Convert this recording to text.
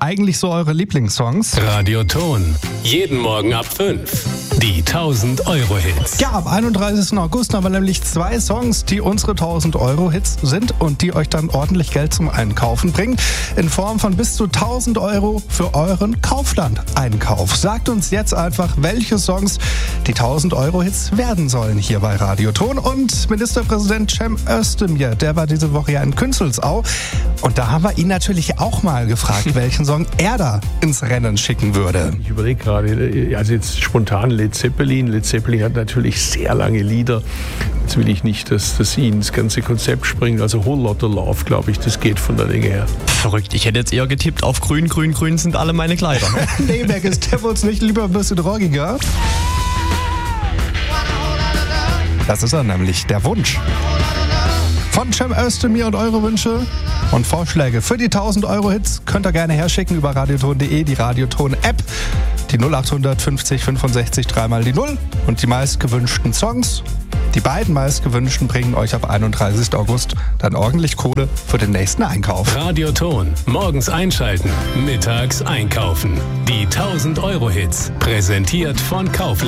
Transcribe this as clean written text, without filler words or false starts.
eigentlich so eure Lieblingssongs? Radioton. Jeden Morgen ab 5. Die 1000-Euro-Hits. Ja, am 31. August haben wir nämlich 2 Songs, die unsere 1000-Euro-Hits sind und die euch dann ordentlich Geld zum Einkaufen bringen. In Form von bis zu 1000 Euro für euren Kaufland-Einkauf. Sagt uns jetzt einfach, welche Songs die 1000-Euro-Hits werden sollen hier bei Radioton. Und Ministerpräsident Cem Özdemir, der war diese Woche ja in Künzelsau. Und da haben wir ihn natürlich auch mal gefragt, welchen Song er da ins Rennen schicken würde. Ich überlege gerade, also jetzt spontan Led Zeppelin. Led Zeppelin hat natürlich sehr lange Lieder. Jetzt will ich nicht, dass sie ins ganze Konzept springt. Also Whole Lotta Love, glaube ich, das geht von der Länge her. Verrückt, ich hätte jetzt eher getippt auf grün, grün, grün sind alle meine Kleider. Nee, wer ist der uns nicht lieber ein bisschen rockiger? Das ist er nämlich, der Wunsch. Von Cem Özdemir und eure Wünsche und Vorschläge für die 1000-Euro-Hits könnt ihr gerne herschicken über radioton.de, die Radioton-App, die 0800 50 65 3 die 0 und die meistgewünschten Songs. Die beiden meistgewünschten bringen euch ab 31. August dann ordentlich Kohle für den nächsten Einkauf. Radioton. Morgens einschalten, mittags einkaufen. Die 1000-Euro-Hits. Präsentiert von Kaufland.